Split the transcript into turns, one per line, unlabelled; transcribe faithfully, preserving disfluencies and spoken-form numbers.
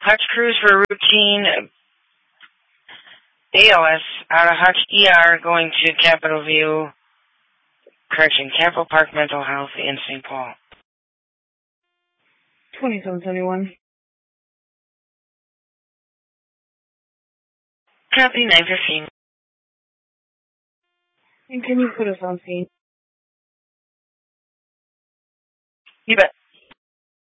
Hutch crews for routine A L S out of Hutch E R going to Capitol View, correction, Capitol Park Mental Health in Saint Paul.
twenty-seven seventy-one.
Copy, nine fifteen.
And can you put us on scene?
You bet.